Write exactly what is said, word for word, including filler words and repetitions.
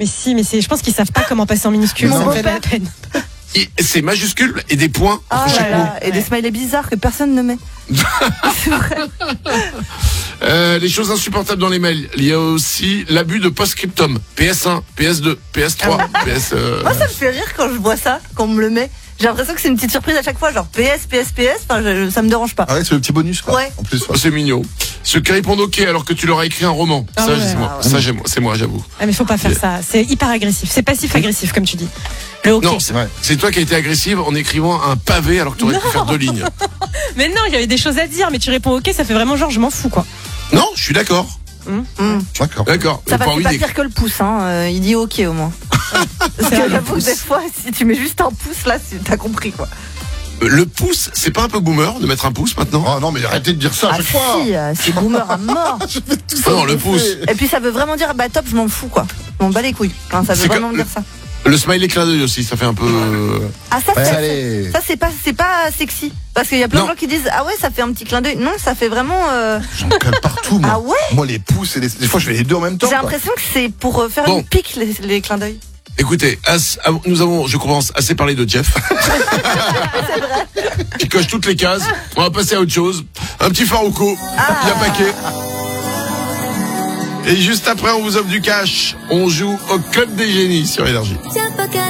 Mais si, mais c'est, je pense qu'ils savent pas comment passer en minuscule. Mon Ça me fait beau-père. de la peine. Et c'est majuscule et des points Ah entre là chaque mot. là, et des smileys bizarres que personne ne met. C'est vrai. Euh, les choses insupportables dans les mails. Il y a aussi l'abus de post-scriptum. P S un, P S deux, P S trois, P S... Euh... Moi, ça me fait rire quand je vois ça, quand on me le met. J'ai l'impression que c'est une petite surprise à chaque fois, genre P S, P S, P S, enfin, je- ça me dérange pas. Ah ouais, c'est le petit bonus, quoi. Ouais. En plus, Oh, c'est mignon. Ceux qui répondent OK alors que tu leur as écrit un roman. Ah ça, ouais. c'est moi. Ah ouais. Ça, j'aime- c'est moi, j'avoue. Ah, mais faut pas faire ça. C'est hyper agressif. C'est passif-agressif, comme tu dis. Le ok. Non, c'est Ouais. c'est toi qui as été agressive en écrivant un pavé alors que tu aurais pu faire deux lignes. Mais non, il y avait des choses à dire, mais tu réponds ok, ça fait vraiment genre je m'en fous, quoi. Non, je suis d'accord. Mmh. D'accord. D'accord. Ça Pas va, c'est envie pas d'écrire. pire que le pouce, hein. euh, il dit ok au moins. Parce que vrai, le j'avoue que pouce. des fois, si tu mets juste un pouce là, c'est- t'as compris quoi. Le pouce, c'est pas un peu boomer de mettre un pouce maintenant? Oh non, mais arrêtez de dire ça à Ah chaque fois. si, euh, c'est boomer à mort. Je fais tout ça. Ah non, le je pouce. fais. Et puis ça veut vraiment dire bah top, je m'en fous quoi. Je m'en bats les couilles. Enfin, ça veut C'est vraiment comme- dire ça. Le smiley clin d'œil aussi, ça fait un peu. euh, Ah ça, Ouais, c'est- allez. ça c'est pas c'est pas sexy parce qu'il y a plein Non. de gens qui disent ah ouais ça fait un petit clin d'œil. Non, ça fait vraiment. euh, J'en colle partout, moi. Ah ouais. Moi, les pouces et les... Des fois, je fais les deux en même temps. J'ai quoi. l'impression que c'est pour euh, faire Bon. une pique les, les clins d'œil. Écoutez, as- ah, nous avons, je commence, assez parlé de Jeff. Qui coche toutes les cases. On va passer à autre chose. Un petit Farouko. Il y a paquet. Et juste après, on vous offre du cash. On joue au Club des Génies sur Énergie. Tiens pas qu'à